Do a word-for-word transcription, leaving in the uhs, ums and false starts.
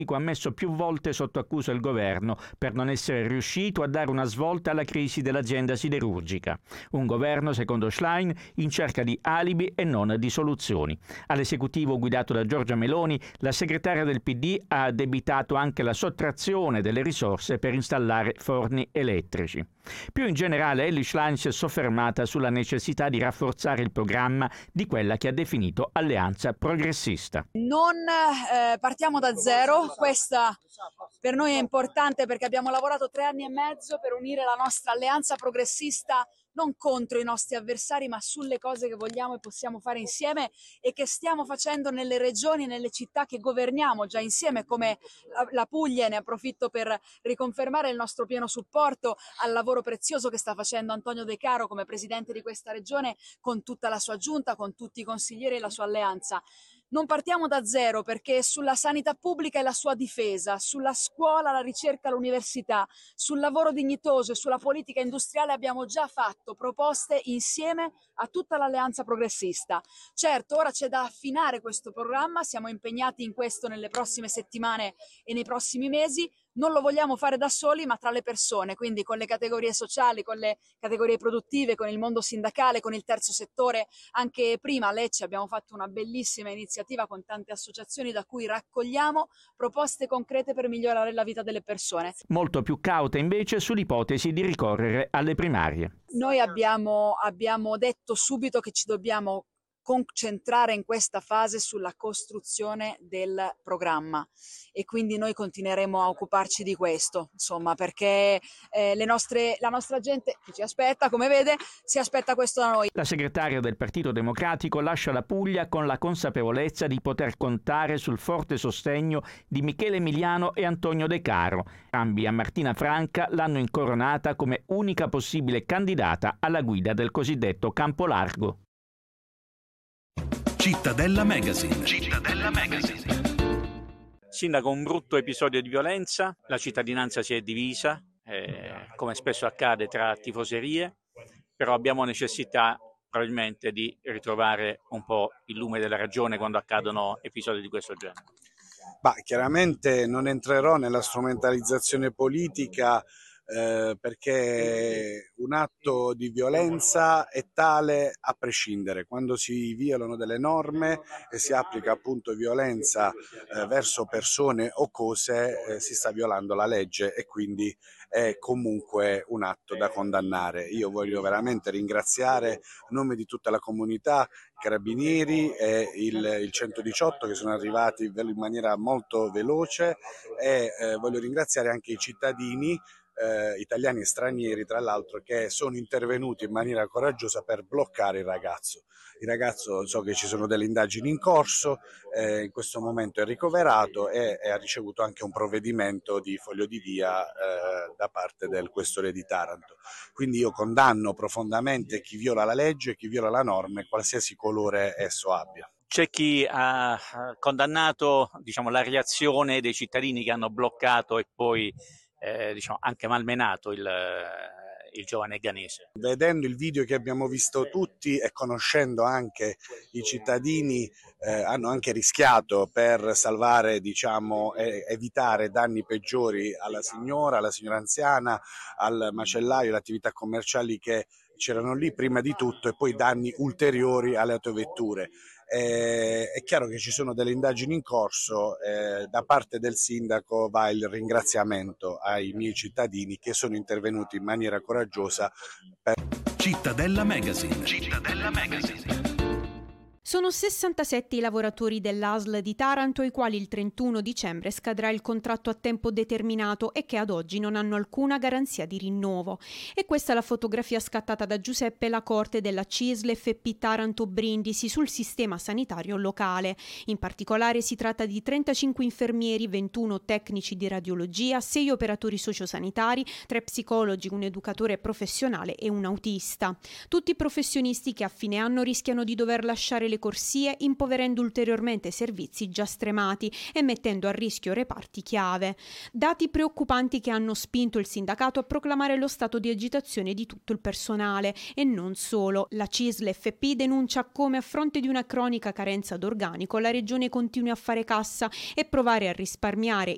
ha messo più volte sotto accusa il governo per non essere riuscito a dare una svolta alla crisi dell'azienda siderurgica. Un governo, secondo Schlein, in cerca di alibi e non di soluzioni. All'esecutivo guidato da Giorgia Meloni, la segretaria del P D ha addebitato anche la sottrazione delle risorse per installare forni elettrici. Più in generale, Elly Schlein si è soffermata sulla necessità di rafforzare il programma di quella che ha definito alleanza progressista. Non eh, partiamo da zero, questa per noi è importante perché abbiamo lavorato tre anni e mezzo per unire la nostra alleanza progressista non contro i nostri avversari, ma sulle cose che vogliamo e possiamo fare insieme e che stiamo facendo nelle regioni e nelle città che governiamo già insieme, come la Puglia. Ne approfitto per riconfermare il nostro pieno supporto al lavoro prezioso che sta facendo Antonio De Caro come presidente di questa regione, con tutta la sua giunta, con tutti i consiglieri e la sua alleanza. Non partiamo da zero perché sulla sanità pubblica e la sua difesa, sulla scuola, la ricerca, l'università, sul lavoro dignitoso e sulla politica industriale abbiamo già fatto proposte insieme a tutta l'alleanza progressista. Certo, ora c'è da affinare questo programma, siamo impegnati in questo nelle prossime settimane e nei prossimi mesi. Non lo vogliamo fare da soli, ma tra le persone, quindi con le categorie sociali, con le categorie produttive, con il mondo sindacale, con il terzo settore. Anche prima a Lecce abbiamo fatto una bellissima iniziativa con tante associazioni da cui raccogliamo proposte concrete per migliorare la vita delle persone. Molto più cauta invece sull'ipotesi di ricorrere alle primarie. Noi abbiamo, abbiamo detto subito che ci dobbiamo concentrare in questa fase sulla costruzione del programma e quindi noi continueremo a occuparci di questo, insomma, perché eh, le nostre, la nostra gente che ci aspetta, come vede, si aspetta questo da noi. La segretaria del Partito Democratico lascia la Puglia con la consapevolezza di poter contare sul forte sostegno di Michele Emiliano e Antonio De Caro. Entrambi a Martina Franca l'hanno incoronata come unica possibile candidata alla guida del cosiddetto Campo Largo. Cittadella Magazine. Cittadella Magazine. Sindaco, un brutto episodio di violenza, la cittadinanza si è divisa, eh, come spesso accade tra tifoserie, però abbiamo necessità probabilmente di ritrovare un po' il lume della ragione quando accadono episodi di questo genere. Bah, chiaramente non entrerò nella strumentalizzazione politica eh, perché un atto di violenza è tale a prescindere. Quando si violano delle norme e si applica appunto violenza eh, verso persone o cose, eh, si sta violando la legge e quindi è comunque un atto da condannare. Io voglio veramente ringraziare a nome di tutta la comunità i Carabinieri e il, il centodiciotto che sono arrivati in maniera molto veloce e eh, voglio ringraziare anche i cittadini Eh, italiani e stranieri, tra l'altro, che sono intervenuti in maniera coraggiosa per bloccare il ragazzo. Il ragazzo, so che ci sono delle indagini in corso, eh, in questo momento è ricoverato e, e ha ricevuto anche un provvedimento di foglio di via eh, da parte del questore di Taranto. Quindi io condanno profondamente chi viola la legge, chi viola la norma, qualsiasi colore esso abbia. C'è chi ha condannato, diciamo, la reazione dei cittadini che hanno bloccato e poi Eh, diciamo, anche malmenato il, il giovane ghanese. Vedendo il video che abbiamo visto tutti e conoscendo anche i cittadini, eh, hanno anche rischiato per salvare, diciamo, e evitare danni peggiori alla signora, alla signora anziana, al macellaio, alle attività commerciali che c'erano lì prima di tutto e poi danni ulteriori alle autovetture. Eh, è chiaro che ci sono delle indagini in corso, eh, da parte del sindaco va il ringraziamento ai miei cittadini che sono intervenuti in maniera coraggiosa per... Cittadella Magazine. Cittadella Magazine. Sono sessantasette i lavoratori dell'A S L di Taranto ai quali il trentuno dicembre scadrà il contratto a tempo determinato e che ad oggi non hanno alcuna garanzia di rinnovo. E questa è la fotografia scattata da Giuseppe Lacorte della C I S L F P Taranto Brindisi sul sistema sanitario locale. In particolare si tratta di trentacinque infermieri, ventuno tecnici di radiologia, sei operatori sociosanitari, tre psicologi, un educatore professionale e un autista. Tutti professionisti che a fine anno rischiano di dover lasciare le corsie, impoverendo ulteriormente servizi già stremati e mettendo a rischio reparti chiave. Dati preoccupanti che hanno spinto il sindacato a proclamare lo stato di agitazione di tutto il personale e non solo. La C I S L F P denuncia come a fronte di una cronica carenza d'organico la regione continui a fare cassa e provare a risparmiare